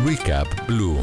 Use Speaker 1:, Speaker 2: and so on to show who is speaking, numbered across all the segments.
Speaker 1: Recap Blue.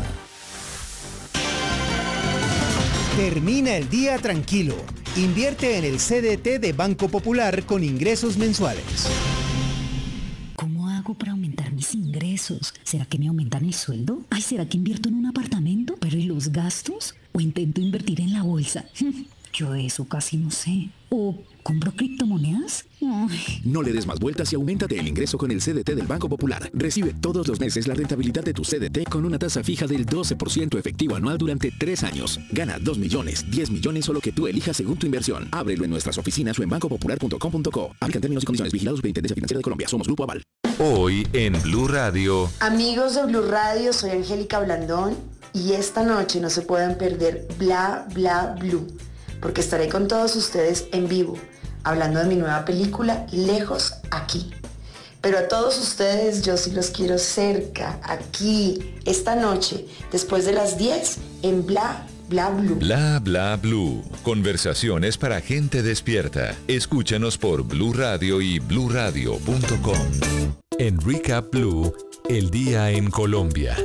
Speaker 2: Termina el día tranquilo. Invierte en el CDT de Banco Popular con ingresos mensuales.
Speaker 3: ¿Cómo hago para aumentar mis ingresos? ¿Será que me aumentan el sueldo? Ay, ¿será que invierto en un apartamento? ¿Pero y los gastos? ¿O intento invertir en la bolsa? Yo de eso casi no sé. ¿O compro criptomonedas? Ay.
Speaker 4: No le des más vueltas y auméntate el ingreso con el CDT del Banco Popular. Recibe todos los meses la rentabilidad de tu CDT con una tasa fija del 12% efectivo anual durante 3 años. Gana 2 millones, 10 millones o lo que tú elijas según tu inversión. Ábrelo en nuestras oficinas o en bancopopular.com.co. Aplican términos y condiciones. Vigilados Superintendencia Financiera de Colombia. Somos Grupo Aval.
Speaker 1: Hoy en Blue Radio.
Speaker 5: Amigos de Blue Radio, soy Angélica Blandón y esta noche no se pueden perder Bla Bla Blue, porque estaré con todos ustedes en vivo, hablando de mi nueva película, Lejos Aquí. Pero a todos ustedes yo sí los quiero cerca, aquí, esta noche, después de las 10, en Bla Bla Blue.
Speaker 1: Bla Bla Blue. Conversaciones para gente despierta. Escúchanos por Blue Radio y bluradio.com. En Recap Blue, el día en Colombia.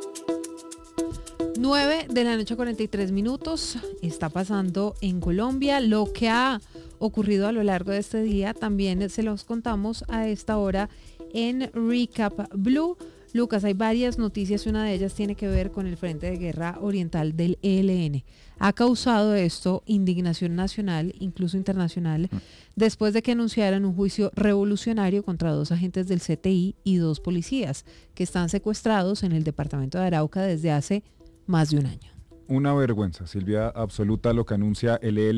Speaker 6: 9 de la noche, 43 minutos. Está pasando en Colombia. Lo que ha ocurrido a lo largo de este día también se los contamos a esta hora en Recap Blue. Lucas, hay varias noticias y una de ellas tiene que ver con el Frente de Guerra Oriental del ELN. Ha causado esto indignación nacional, incluso internacional, después de que anunciaran un juicio revolucionario contra 2 agentes del CTI y 2 policías que están secuestrados en el departamento de Arauca desde hace más de un año.
Speaker 7: Una vergüenza, Silvia, absoluta lo que anuncia el ELN.